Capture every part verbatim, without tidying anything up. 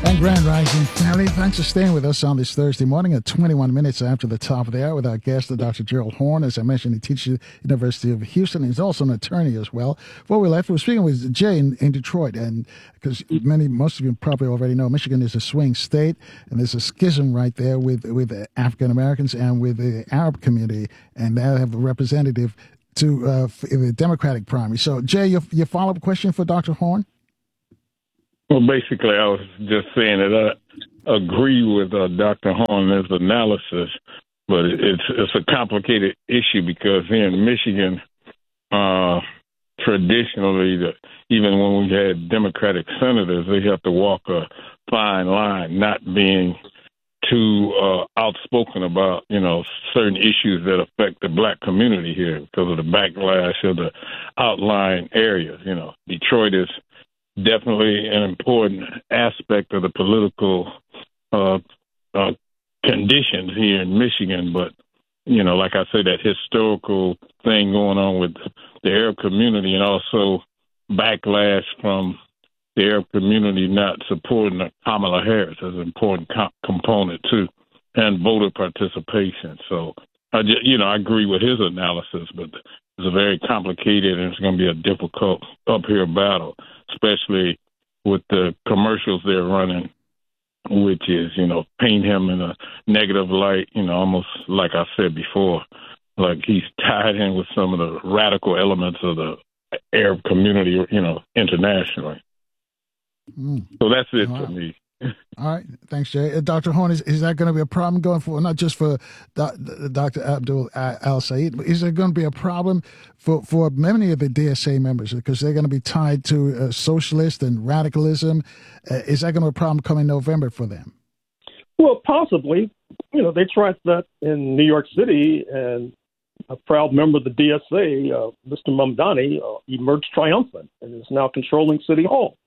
And Grand Rising family, thanks for staying with us on this Thursday morning at twenty-one minutes after the top of the hour with our guest, Doctor Gerald Horne. As I mentioned, he teaches at the University of Houston. He's also an attorney as well. Before we left, we were speaking with Jay in, in Detroit, and because many, most of you probably already know, Michigan is a swing state, and there's a schism right there with with African Americans and with the Arab community, and they have a representative to uh, the Democratic primary. So, Jay, your, your follow up question for Doctor Horne? Well, basically, I was just saying that I agree with uh, Doctor Horne's analysis, but it's it's a complicated issue because here in Michigan, uh, traditionally, the, even when we had Democratic senators, they have to walk a fine line, not being too uh, outspoken about, you know, certain issues that affect the black community here because of the backlash of the outlying areas. You know, Detroit is definitely an important aspect of the political uh, uh, conditions here in Michigan. But, you know, like I said, that historical thing going on with the Arab community and also backlash from the Arab community not supporting Kamala Harris as an important co- component, too, and voter participation. So, I just, you know, I agree with his analysis, but it's a very complicated and it's going to be a difficult uphill battle, especially with the commercials they're running, which is, you know, paint him in a negative light, you know, almost like I said before, like he's tied in with some of the radical elements of the Arab community, you know, internationally. Mm. So that's it wow. for me. All right. Thanks, Jay. Uh, Doctor Horne, is, is that going to be a problem going forward, not just for Do- Doctor Abdul Al-Sayed, but is there going to be a problem for, for many of the D S A members because they're going to be tied to uh, socialist and radicalism? Uh, is that going to be a problem coming November for them? Well, possibly. You know, they tried that in New York City, and a proud member of the D S A, uh, Mister Mamdani, uh, emerged triumphant and is now controlling City Hall.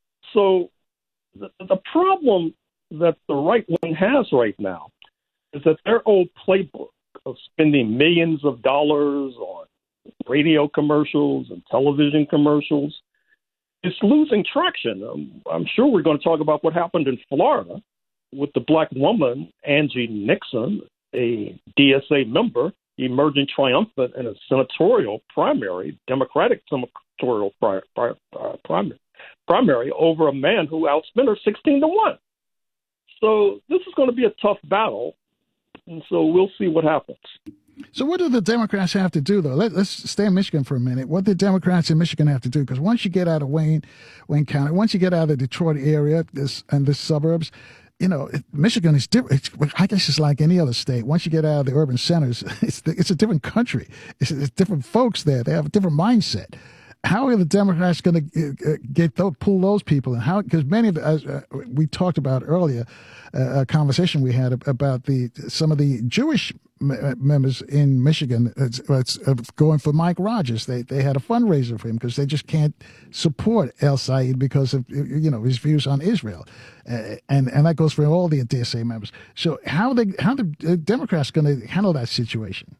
So the, the problem that the right wing has right now is that their old playbook of spending millions of dollars on radio commercials and television commercials is losing traction. Um, I'm sure we're going to talk about what happened in Florida with the black woman, Angie Nixon, a D S A member, emerging triumphant in a senatorial primary, Democratic senatorial pri- pri- uh, primary. primary over a man who outspent her sixteen to one. So this is going to be a tough battle, and so we'll see what happens. So what do the Democrats have to do, though? Let, let's stay in Michigan for a minute. What do Democrats in Michigan have to do? Because once you get out of Wayne, Wayne County, once you get out of the Detroit area this, and the suburbs, you know, it, Michigan is different. I guess it's like any other state. Once you get out of the urban centers, it's the, it's a different country. It's, it's different folks there. They have a different mindset. How are the Democrats going to get those, pull those people in? How? Because many of the, as uh, we talked about earlier, uh, a conversation we had about the some of the Jewish m- members in Michigan it's, it's, uh, going for Mike Rogers. They they had a fundraiser for him because they just can't support El-Sayed because of you know his views on Israel, uh, and and that goes for all the D S A members. So how are they how are the Democrats going to handle that situation?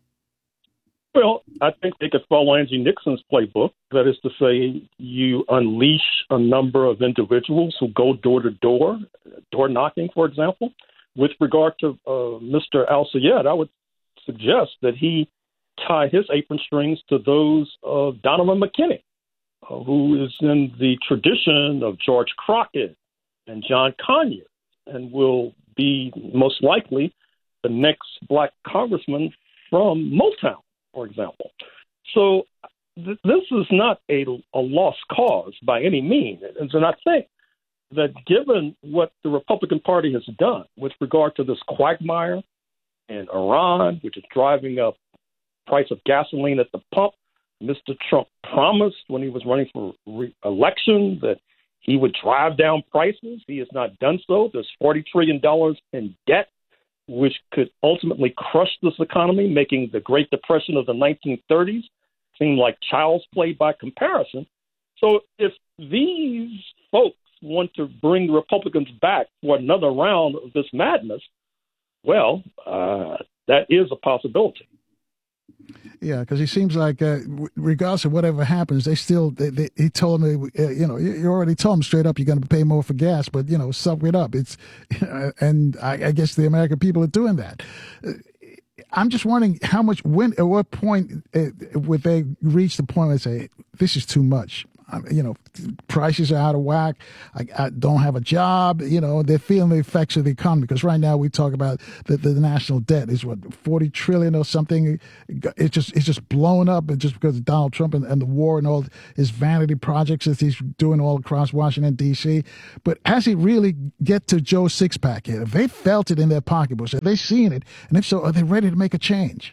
Well, I think they could follow Angie Nixon's playbook. That is to say, you unleash a number of individuals who go door to door, door knocking, for example. With regard to uh, Mister Al-Sayed, I would suggest that he tie his apron strings to those of Donovan McKinney, uh, who is in the tradition of George Crockett and John Conyers, and will be most likely the next black congressman from Motown, for example. So th- this is not a, a lost cause by any means. And so I think that given what the Republican Party has done with regard to this quagmire in Iran, which is driving up price of gasoline at the pump, Mister Trump promised when he was running for re-election that he would drive down prices. He has not done so. There's forty trillion dollars in debt, which could ultimately crush this economy, making the Great Depression of the nineteen thirties seem like child's play by comparison. So if these folks want to bring the Republicans back for another round of this madness, well, uh, that is a possibility. Yeah, because he seems like, uh, regardless of whatever happens, they still. They, they, he told me, uh, you know, you, you already told him straight up, you're going to pay more for gas, but you know, suck it up. It's, and I, I guess the American people are doing that. Uh, I'm just wondering how much, when, at what point uh, would they reach the point where they say, this is too much? Um, you know, prices are out of whack. I, I don't have a job. You know, they're feeling the effects of the economy. Because right now we talk about the, the national debt is what, forty trillion or something. It's just it's just blowing up. And just because of Donald Trump and, and the war and all his vanity projects that he's doing all across Washington, D C. But has it really get to Joe Sixpack here? If they felt it in their pocketbooks, have they seen it? And if so, are they ready to make a change?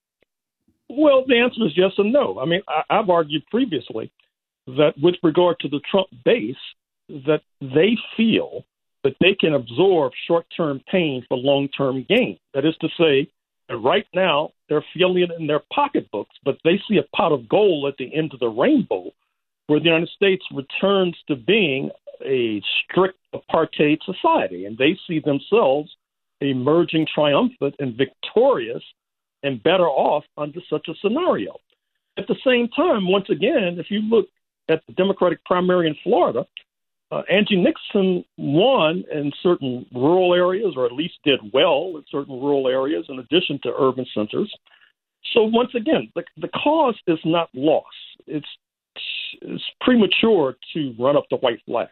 Well, the answer is yes and no. I mean, I, I've argued previously that with regard to the Trump base, that they feel that they can absorb short-term pain for long-term gain. That is to say, that right now they're feeling it in their pocketbooks, but they see a pot of gold at the end of the rainbow where the United States returns to being a strict apartheid society, and they see themselves emerging triumphant and victorious and better off under such a scenario. At the same time, once again, if you look at the Democratic primary in Florida, uh, Angie Nixon won in certain rural areas, or at least did well in certain rural areas, in addition to urban centers. So once again, the, the cause is not lost. It's, it's premature to run up the white flag.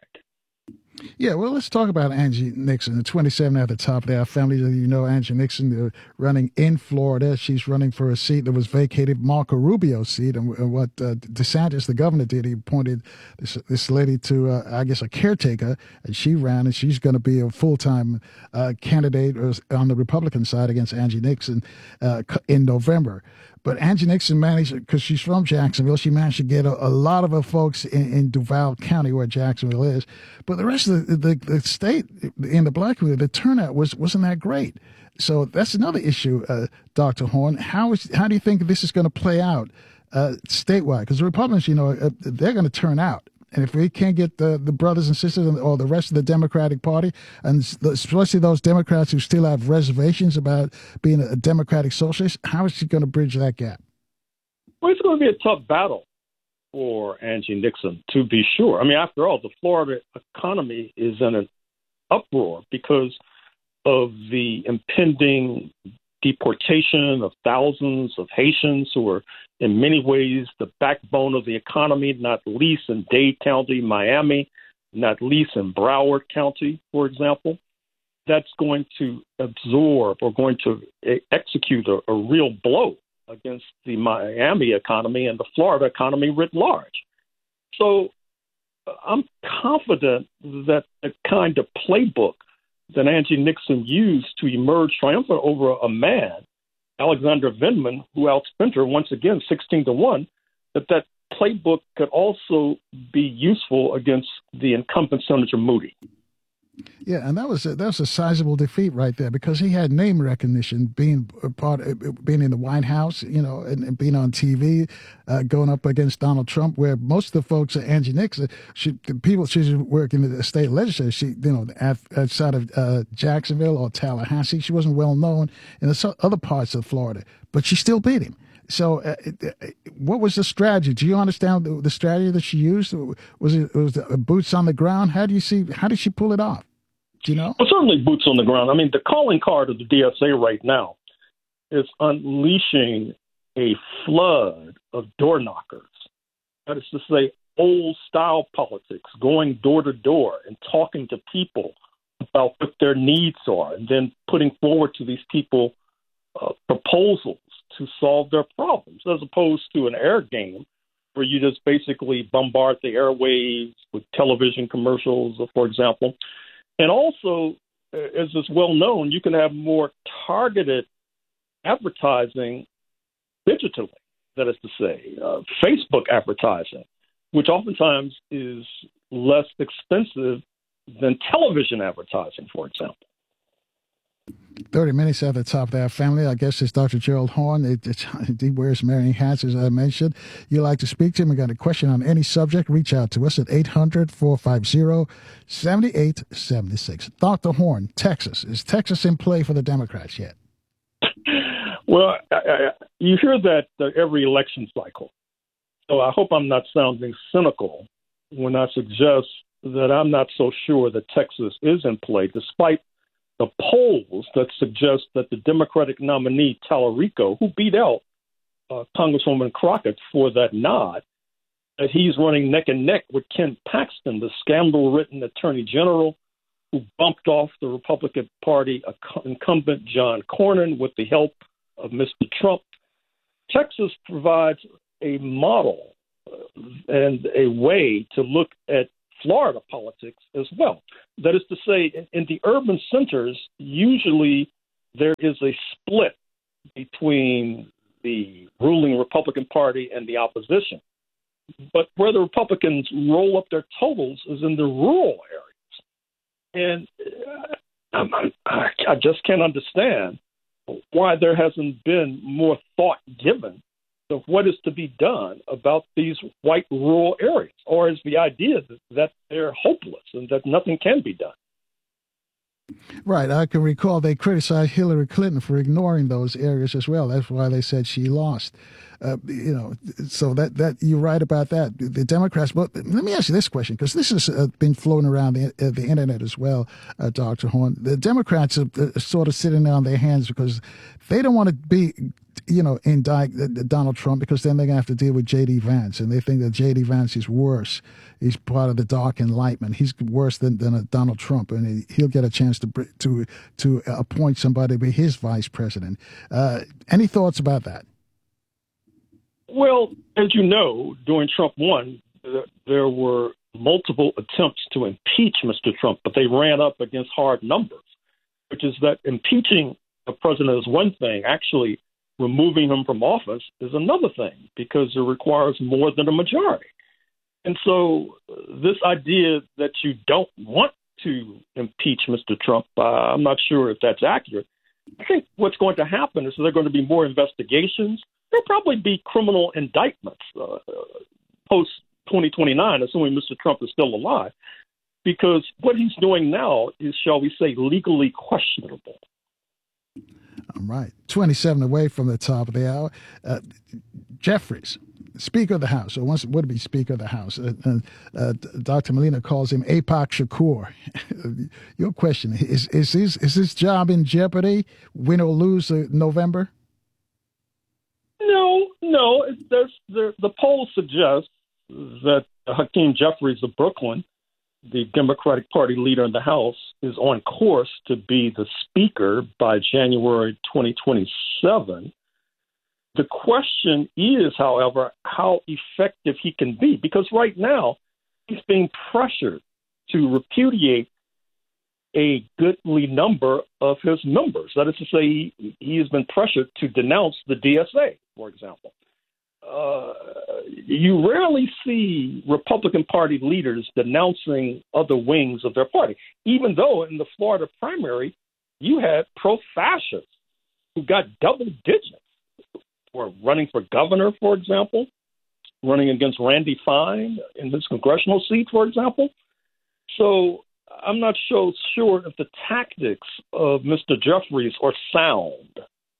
Yeah, well, let's talk about Angie Nixon, the twenty-seven at the top there. Our family, you know, Angie Nixon, uh, running in Florida. She's running for a seat that was vacated, Marco Rubio's seat. And, and what uh, DeSantis, the governor, did, he appointed this, this lady to, uh, I guess, a caretaker, and she ran, and she's going to be a full-time uh, candidate on the Republican side against Angie Nixon uh, in November. But Angie Nixon managed, because she's from Jacksonville, she managed to get a, a lot of her folks in, in Duval County, where Jacksonville is. But the rest of the, the, the state, in the black community, the turnout was, wasn't that great. So that's another issue, uh, Doctor Horne. How is how do you think this is going to play out uh, statewide? Because the Republicans, you know, uh, they're going to turn out. And if we can't get the, the brothers and sisters or the rest of the Democratic Party, and especially those Democrats who still have reservations about being a Democratic socialist, how is she going to bridge that gap? Well, it's going to be a tough battle for Angie Nixon, to be sure. I mean, after all, the Florida economy is in an uproar because of the impending deportation of thousands of Haitians who are in many ways the backbone of the economy, not least in Dade County, Miami, not least in Broward County, for example. That's going to absorb or going to execute a, a real blow against the Miami economy and the Florida economy writ large. So I'm confident that the kind of playbook that Angie Nixon used to emerge triumphant over a man, Alexander Vindman, who outspent her once again sixteen to one, that that playbook could also be useful against the incumbent Senator Moody. Yeah, and that was a, that was a sizable defeat right there, because he had name recognition, being a part, of, being in the White House, you know, and, and being on T V, uh, going up against Donald Trump. Where most of the folks, Angie Nixon, she, the people she's working in the state legislature, she, you know, outside of uh, Jacksonville or Tallahassee, she wasn't well known in the other parts of Florida, but she still beat him. So, uh, what was the strategy? Do you understand the, the strategy that she used? Was it was it boots on the ground? How do you see? How did she pull it off? Do you know? Well, certainly boots on the ground. I mean, the calling card of the D S A right now is unleashing a flood of door knockers. That is to say, old style politics, going door to door and talking to people about what their needs are, and then putting forward to these people uh, proposals to solve their problems, as opposed to an air game where you just basically bombard the airwaves with television commercials, for example. And also, as is well known, you can have more targeted advertising digitally, that is to say, uh, Facebook advertising, which oftentimes is less expensive than television advertising, for example. thirty minutes at the top of that family. I guess it's Doctor Gerald Horne. It, it's, he wears many hats, as I mentioned. You like to speak to him, we got a question on any subject, reach out to us at eight hundred, four five zero, seven eight seven six. Doctor Horne, Texas. Is Texas in play for the Democrats yet? Well, I, I, you hear that uh, every election cycle. So I hope I'm not sounding cynical when I suggest that I'm not so sure that Texas is in play, despite the polls that suggest that the Democratic nominee, Tallarico, who beat out uh, Congresswoman Crockett for that nod, that he's running neck and neck with Ken Paxton, the scandal-ridden attorney general who bumped off the Republican Party incumbent John Cornyn with the help of Mister Trump. Texas provides a model uh, and a way to look at Florida politics as well. That is to say, in, in the urban centers, usually there is a split between the ruling Republican Party and the opposition. But where the Republicans roll up their totals is in the rural areas. And uh, I'm, I, I just can't understand why there hasn't been more thought given of what is to be done about these white rural areas, or is the idea that, that they're hopeless and that nothing can be done. Right. I can recall they criticized Hillary Clinton for ignoring those areas as well. That's why they said she lost. Uh, you know, so that, that you're right about that. The Democrats, but let me ask you this question, because this has uh, been floating around the, uh, the internet as well, uh, Doctor Horne. The Democrats are uh, sort of sitting on their hands because they don't want to be, you know, indict Donald Trump, because then they're going to have to deal with J D. Vance, and they think that J D. Vance is worse. He's part of the dark enlightenment. He's worse than, than a Donald Trump, and he'll get a chance to to to appoint somebody to be his vice president. Uh, any thoughts about that? Well, as you know, during Trump one, there were multiple attempts to impeach Mister Trump, but they ran up against hard numbers, which is that impeaching a president is one thing. Actually, removing him from office is another thing, because it requires more than a majority. And so this idea that you don't want to impeach Mister Trump, uh, I'm not sure if that's accurate. I think what's going to happen is there are going to be more investigations. There'll probably be criminal indictments uh, post twenty twenty-nine, assuming Mister Trump is still alive, because what he's doing now is, shall we say, legally questionable. All right. twenty-seven away from the top of the hour. Uh, Jeffries, Speaker of the House, or once would be Speaker of the House. Uh, uh, uh, Doctor Molina calls him Apoc Shakur. Your question, is is his, is his job in jeopardy, win or lose uh, November? No, no. There's, there, the polls suggest that Hakeem Jeffries of Brooklyn, the Democratic Party leader in the House, is on course to be the Speaker by January twenty twenty-seven. The question is, however, how effective he can be, because right now he's being pressured to repudiate a goodly number of his members. That is to say, he, he has been pressured to denounce the D S A, for example. Uh, you rarely see Republican Party leaders denouncing other wings of their party, even though in the Florida primary, you had pro-fascists who got double digits, were running for governor, for example, running against Randy Fine in his congressional seat, for example. So I'm not so sure if the tactics of Mister Jeffries are sound.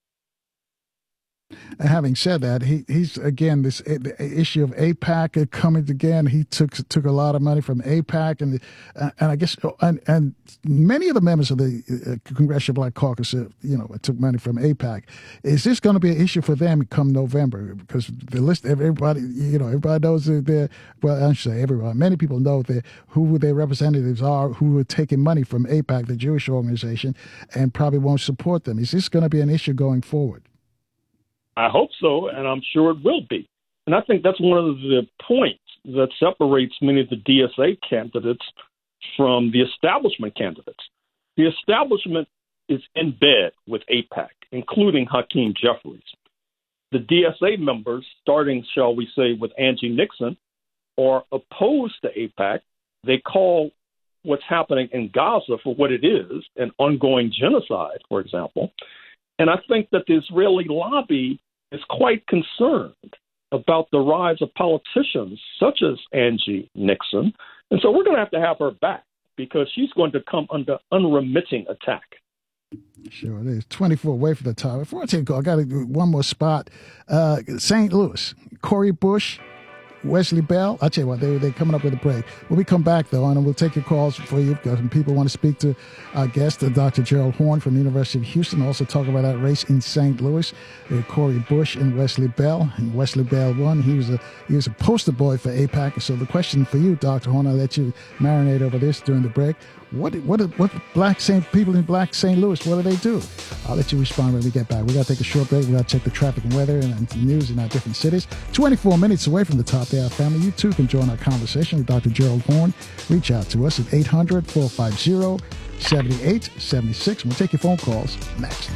Having said that, he, he's, again, this the issue of AIPAC coming again. He took took a lot of money from AIPAC, and uh, and I guess and, and many of the members of the uh, Congressional Black Caucus, uh, you know, took money from AIPAC. Is this going to be an issue for them come November? Because the list, everybody, you know, everybody knows that they're, well, I should say everybody, many people know that who their representatives are, who are taking money from AIPAC, the Jewish organization, and probably won't support them. Is this going to be an issue going forward? I hope so, and I'm sure it will be. And I think that's one of the points that separates many of the D S A candidates from the establishment candidates. The establishment is in bed with AIPAC, including Hakeem Jeffries. The D S A members, starting, shall we say, with Angie Nixon, are opposed to AIPAC. They call what's happening in Gaza for what it is, an ongoing genocide, for example. And I think that the Israeli lobby is quite concerned about the rise of politicians such as Angie Nixon. And so we're going to have to have her back, because she's going to come under unremitting attack. Sure it is. twenty-four away from the top. Before I take a call, I got to do one more spot. Uh, Saint Louis, Corey Bush, Wesley Bell. I'll tell you what, they, they're coming up with a break. When we come back, though, and we'll take your calls for you because people want to speak to our guest, uh, Doctor Gerald Horne from the University of Houston. Also talk about that race in Saint Louis, uh, Corey Bush and Wesley Bell. And Wesley Bell won. He was a he was a poster boy for AIPAC. So the question for you, Doctor Horne, I'll let you marinate over this during the break. What what what black Saint people in black Saint Louis? What do they do? I'll let you respond when we get back. We got to take a short break. We got to check the traffic and weather and, and news in our different cities. twenty-four minutes away from the top there, family. You too can join our conversation with Doctor Gerald Horne. Reach out to us at eight hundred, four five zero, seven eight seven six. We'll take your phone calls next.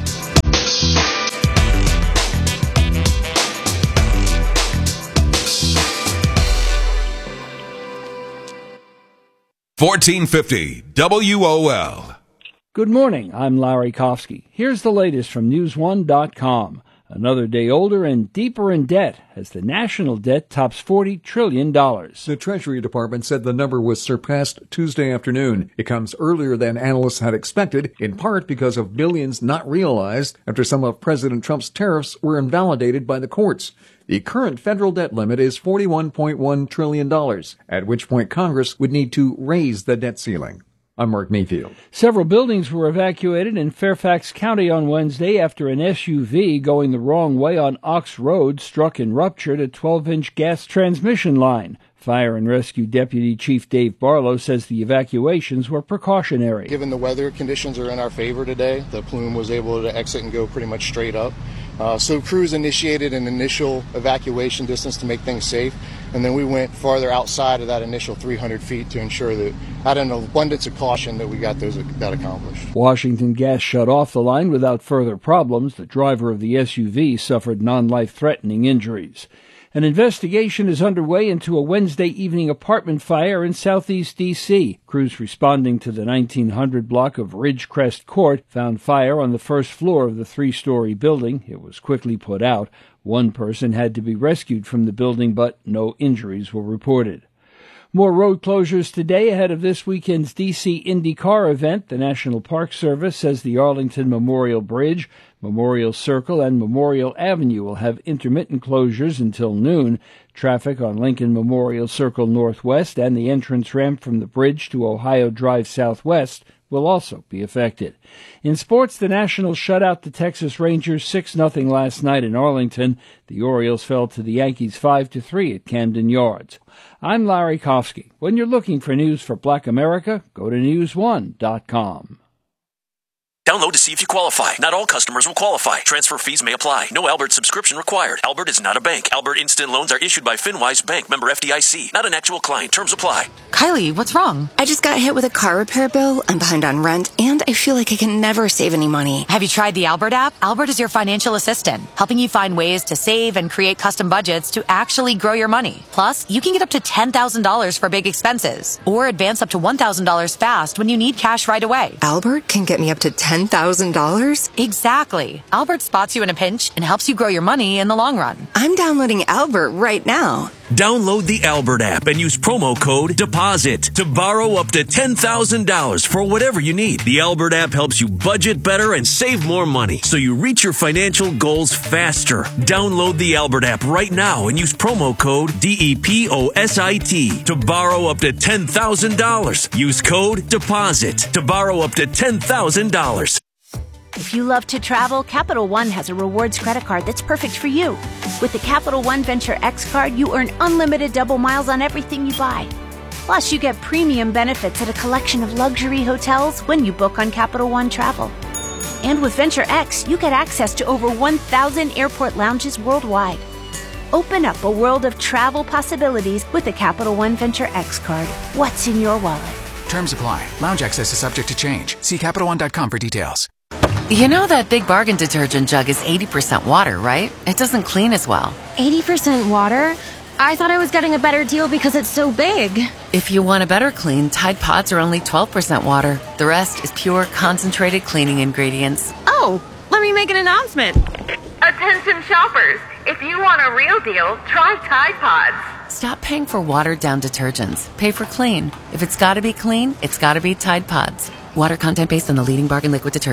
fourteen fifty W O L. Good morning. I'm Larry Kofsky. Here's the latest from news one dot com. Another day older and deeper in debt as the national debt tops forty trillion dollars. The Treasury Department said the number was surpassed Tuesday afternoon. It comes earlier than analysts had expected, in part because of billions not realized after some of President Trump's tariffs were invalidated by the courts. The current federal debt limit is forty-one point one trillion dollars, at which point Congress would need to raise the debt ceiling. I'm Mark Mayfield. Several buildings were evacuated in Fairfax County on Wednesday after an S U V going the wrong way on Ox Road struck and ruptured a twelve-inch gas transmission line. Fire and Rescue Deputy Chief Dave Barlow says the evacuations were precautionary. Given the weather conditions are in our favor today, the plume was able to exit and go pretty much straight up. Uh, so crews initiated an initial evacuation distance to make things safe, and then we went farther outside of that initial three hundred feet to ensure that, out of an abundance of caution, that we got those that accomplished. Washington Gas shut off the line without further problems. The driver of the S U V suffered non-life-threatening injuries. An investigation is underway into a Wednesday evening apartment fire in southeast D C. Crews responding to the nineteen hundred block of Ridgecrest Court found fire on the first floor of the three-story building. It was quickly put out. One person had to be rescued from the building, but no injuries were reported. More road closures today ahead of this weekend's D C IndyCar event. The National Park Service says the Arlington Memorial Bridge, Memorial Circle, and Memorial Avenue will have intermittent closures until noon. Traffic on Lincoln Memorial Circle Northwest and the entrance ramp from the bridge to Ohio Drive Southwest will also be affected. In sports, the Nationals shut out the Texas Rangers six nothing last night in Arlington. The Orioles fell to the Yankees five to three at Camden Yards. I'm Larry Kofsky. When you're looking for news for Black America, go to news one dot com. Download to see if you qualify. Not all customers will qualify. Transfer fees may apply. No Albert subscription required. Albert is not a bank. Albert Instant Loans are issued by FinWise Bank, member F D I C. Not an actual client. Terms apply. Kylie, what's wrong? I just got hit with a car repair bill. I'm behind on rent, and I feel like I can never save any money. Have you tried the Albert app? Albert is your financial assistant, helping you find ways to save and create custom budgets to actually grow your money. Plus, you can get up to ten thousand dollars for big expenses, or advance up to one thousand dollars fast when you need cash right away. Albert can get me up to ten thousand dollars? Exactly. Albert spots you in a pinch and helps you grow your money in the long run. I'm downloading Albert right now. Download the Albert app and use promo code DEPOSIT to borrow up to ten thousand dollars for whatever you need. The Albert app helps you budget better and save more money so you reach your financial goals faster. Download the Albert app right now and use promo code D E P O S I T to borrow up to ten thousand dollars. Use code DEPOSIT to borrow up to ten thousand dollars. If you love to travel, Capital One has a rewards credit card that's perfect for you. With the Capital One Venture X card, you earn unlimited double miles on everything you buy. Plus, you get premium benefits at a collection of luxury hotels when you book on Capital One Travel. And with Venture X, you get access to over one thousand airport lounges worldwide. Open up a world of travel possibilities with the Capital One Venture X card. What's in your wallet? Terms apply. Lounge access is subject to change. See Capital One dot com for details. You know that Big Bargain detergent jug is eighty percent water, right? It doesn't clean as well. eighty percent water? I thought I was getting a better deal because it's so big. If you want a better clean, Tide Pods are only twelve percent water. The rest is pure, concentrated cleaning ingredients. Oh, let me make an announcement. Attention shoppers, if you want a real deal, try Tide Pods. Stop paying for watered-down detergents. Pay for clean. If it's gotta be clean, it's gotta be Tide Pods. Water content based on the leading bargain liquid detergent.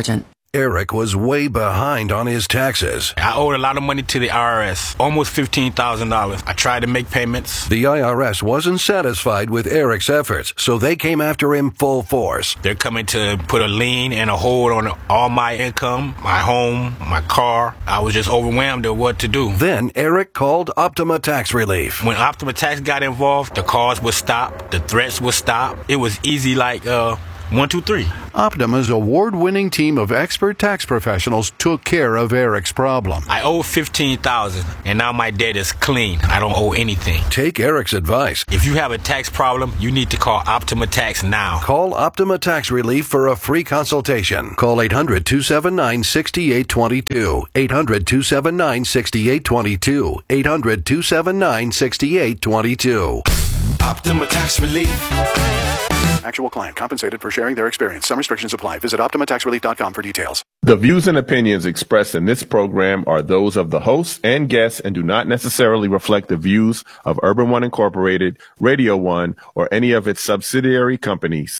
Eric was way behind on his taxes. I owed a lot of money to the I R S, almost fifteen thousand dollars. I tried to make payments. The I R S wasn't satisfied with Eric's efforts, so they came after him full force. They're coming to put a lien and a hold on all my income, my home, my car. I was just overwhelmed at what to do. Then Eric called Optima Tax Relief. When Optima Tax got involved, the calls would stop, the threats would stop. It was easy like, uh, One, two, three. Optima's award-winning team of expert tax professionals took care of Eric's problem. I owe fifteen thousand dollars, and now my debt is clean. I don't owe anything. Take Eric's advice. If you have a tax problem, you need to call Optima Tax now. Call Optima Tax Relief for a free consultation. Call eight hundred, two seven nine, six eight two two. eight hundred, two seven nine, six eight two two. eight hundred, two seven nine, six eight two two. Optima Tax Relief. Actual client compensated for sharing their experience. Some restrictions apply. Visit Optima Tax Relief dot com for details. The views and opinions expressed in this program are those of the hosts and guests and do not necessarily reflect the views of Urban One Incorporated, Radio One, or any of its subsidiary companies.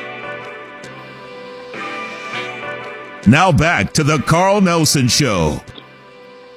Now back to the Carl Nelson Show